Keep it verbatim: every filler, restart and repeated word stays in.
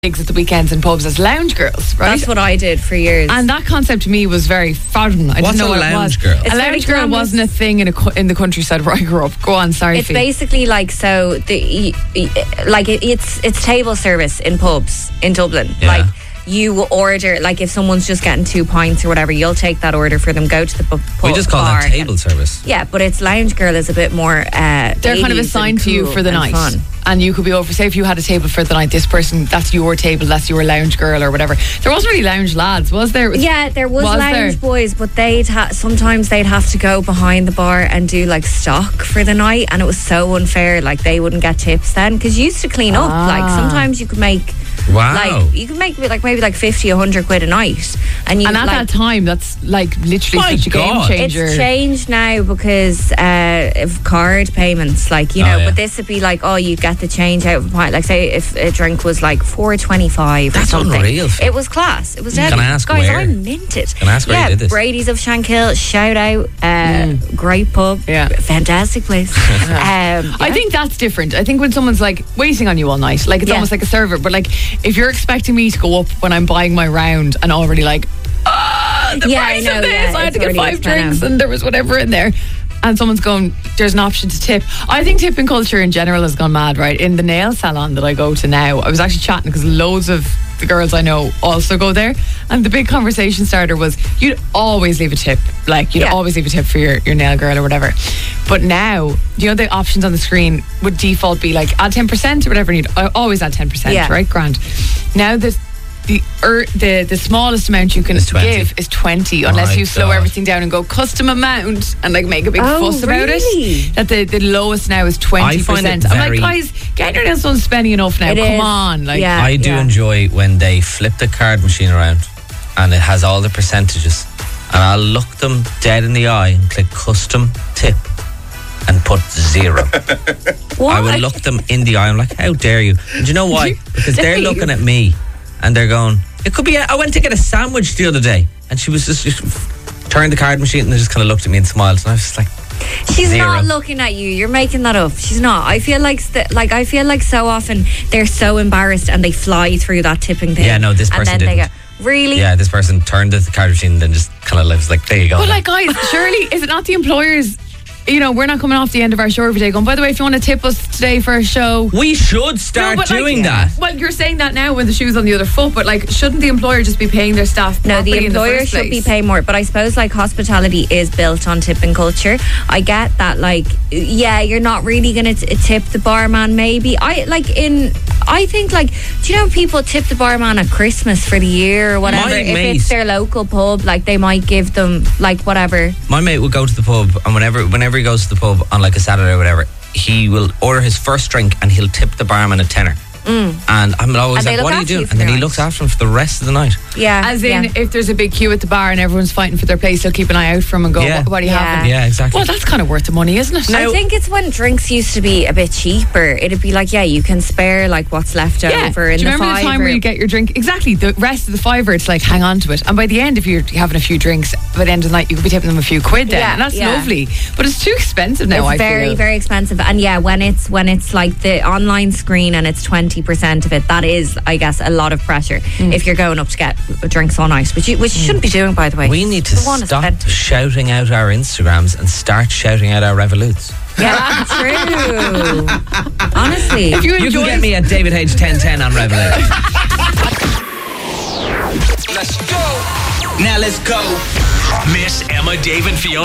gigs at the weekends in pubs as lounge girls, right? That's what I did for years. And that concept to me was very foreign. I What's didn't know a what lounge it was. girl? A It's lounge very girl glamorous. wasn't a thing in a co- in the countryside where I grew up. Go on, sorry. It's Fee. basically like so the like it, it's it's table service in pubs in Dublin. Yeah. Like you will order, like if someone's just getting two pints or whatever, you'll take that order for them. Go to the pub. We just call bar that table and- service. Yeah, but it's lounge girl is a bit more. Uh, They're kind of assigned to you for the night. Fun. And you could be over, say if you had a table for the night, this person, that's your table, that's your lounge girl or whatever. There wasn't really lounge lads, was there? Yeah, there was, Was lounge there? boys, but they'd ha- sometimes they'd have to go behind the bar and do like stock for the night, and it was so unfair. Like they wouldn't get tips then because you used to clean up. Ah. Like sometimes you could make, Wow. like you could make like maybe like fifty, a hundred quid a night, and you And at like. that time, that's like literally My such a God. game changer. It's changed now because uh, of card payments, like you know. Oh, yeah. But this would be like, oh, you get the change out of a pint. Like say if a drink was like four twenty five or That's something. unreal, Phil. It was class. It was Can deadly. I ask Guys, where? I minted. Can I ask where you yeah, did this? Brady's of Shankill. Shout out, uh, great pub. Yeah. Fantastic place. um, I yeah. think that's different. I think when someone's like waiting on you all night, like it's Yeah. almost like a server. But like if you're expecting me to go up when I'm buying my round and already like, ah, the Yeah, I price know, of this, yeah, I had it's to get already five expensive. drinks and there was whatever in there. And someone's going, there's an option to tip. I think tipping culture in general has gone mad, right? In the nail salon that I go to now, I was actually chatting because loads of the girls I know also go there. And the big conversation starter was you'd always leave a tip. Like, you'd Yeah. always leave a tip for your, your nail girl or whatever. But now, you know, the options on the screen would default be like add ten percent or whatever. And you'd I always add ten percent, Yeah. right? Grand. Now, the the, er, the the smallest amount you can Is twenty. give is twenty, unless My you slow God. everything down and go custom amount and like make a big Oh, fuss about really? it. That the, the lowest now is twenty find percent. it I'm like, very- guys, get your nails done spending enough now. It Come is. on, like Yeah. I do enjoy when they flip the card machine around and it has all the percentages, and I'll look them dead in the eye and click custom tip and put zero. What? I will look them in the eye. I'm like, how dare you? And do you know why? Because they're Dare you? looking at me and they're going, it could be, a, I went to get a sandwich the other day and she was just, just turned the card machine and they just kind of looked at me and smiled, and I was just like, She's Zero. not looking at you. You're making that up. She's not. I feel like st- like I feel like so often they're so embarrassed and they fly through that tipping thing. Yeah, no, this person and then didn't. they go, really? yeah, this person turned the card machine and then just kind of lives like, there you go. But like, guys, surely is it not the employers? You know, we're not coming off the end of our show every day going, by the way, if you want to tip us today for a show. we should start No, but, like, doing that. Well, you're saying that now when the shoe's on the other foot, but like, shouldn't the employer just be paying their staff No, the properly in employer first should be place? paying more, but I suppose like hospitality is built on tipping culture. I get that, like, yeah, you're not really gonna t- tip the barman. Maybe I like in. I think like, do you know people tip the barman at Christmas for the year or whatever? My if mate- it's their local pub, like they might give them like whatever. My mate will go to the pub, and whenever whenever he goes to the pub on like a Saturday or whatever, he will order his first drink and he'll tip the barman a tenner. And I'm always And they like, look what are you after you doing? for And then the he night. looks after him for the rest of the night. Yeah, As in, yeah. if there's a big queue at the bar and everyone's fighting for their place, they'll keep an eye out for them and go, Yeah. what, what are you Yeah. having? Yeah, exactly. Well, that's kind of worth the money, isn't it? I think it's when drinks used to be a bit cheaper. It'd be like, yeah, you can spare like what's left Yeah. over Do in you the remember the time fiver. where you get your drink? Exactly. The rest of the fiver, it's like hang on to it. And by the end, if you're having a few drinks, by the end of the night, you could be tipping them a few quid then. Yeah, And that's yeah. lovely. But it's too expensive now, It's I very, feel. very expensive. And yeah, when it's when it's like the online screen and it's twenty percent of it, that is, I guess, a lot of pressure Mm. if you're going up to get drinks on ice, which you, which you shouldn't be doing, by the way. We need to The one is stop spent. shouting out our Instagrams and start shouting out our Revoluts. Yeah, true. Honestly. If you You enjoy can get me at David H ten ten on Revolut. Let's go. Now let's go. Miss Emma, Dave, and Fiona.